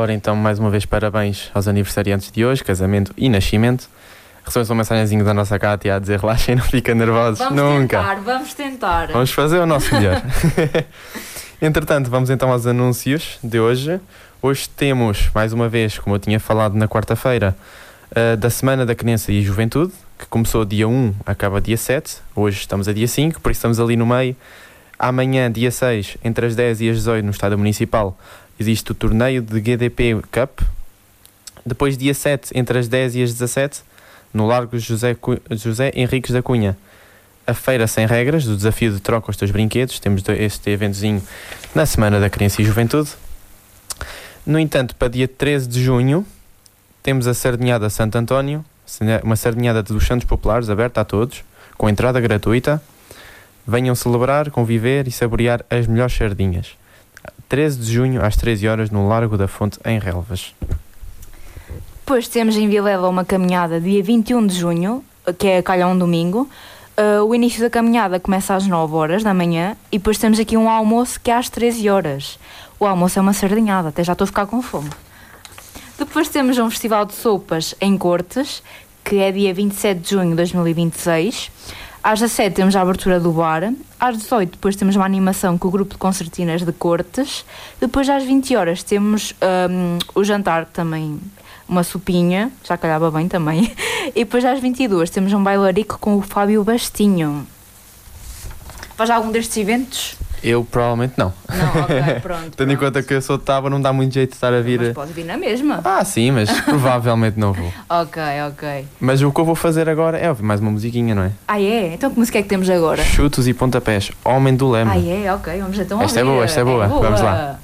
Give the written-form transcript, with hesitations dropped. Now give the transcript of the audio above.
Ora, então, mais uma vez, parabéns aos aniversariantes de hoje, casamento e nascimento. Recebemos uma mensagenzinha da nossa Cátia a dizer relaxem, não fiquem nervosos, nunca. Vamos tentar. Vamos fazer o nosso melhor. Entretanto, vamos então aos anúncios de hoje. Hoje temos, mais uma vez, como eu tinha falado na quarta-feira, da Semana da Criança e Juventude, que começou dia 1, acaba dia 7. Hoje estamos a dia 5, por isso estamos ali no meio. Amanhã, dia 6, entre as 10 e as 18, no Estádio Municipal, existe o torneio de GDP Cup. Depois, dia 7, entre as 10 e as 17, no Largo José Henriques da Cunha, a Feira Sem Regras, do desafio de troca os teus brinquedos. Temos este eventozinho na Semana da Criança e Juventude. No entanto, para dia 13 de junho, temos a Sardinhada Santo António, uma sardinhada dos Santos Populares, aberta a todos, com entrada gratuita. Venham celebrar, conviver e saborear as melhores sardinhas. 13 de junho, às 13 horas, no Largo da Fonte, em Relvas. Depois temos em Vilela uma caminhada dia 21 de junho, que é calhar um domingo. O início da caminhada começa às 9 horas da manhã e depois temos aqui um almoço que é às 13 horas. O almoço é uma sardinhada, até já estou a ficar com fome. Depois temos um festival de sopas em Cortes, que é dia 27 de junho de 2026. Às 17 temos a abertura do bar. Às 18 depois temos uma animação com o grupo de concertinas de Cortes. Depois às 20 horas temos o jantar, também uma sopinha, já calhava bem também. E depois às 22 temos um bailarico com o Fábio Bastinho. Faz algum destes eventos? Eu provavelmente não. Não, ok, pronto. Tendo em conta que eu sou de Tábua, não dá muito jeito de estar a vir. Mas pode vir na mesma. Sim, mas provavelmente não vou. Ok. Mas o que eu vou fazer agora é ouvir mais uma musiquinha, não é? É? Então que música é que temos agora? Chutos e pontapés, Homem do Leme. Ok, vamos então Esta é boa. Vamos lá.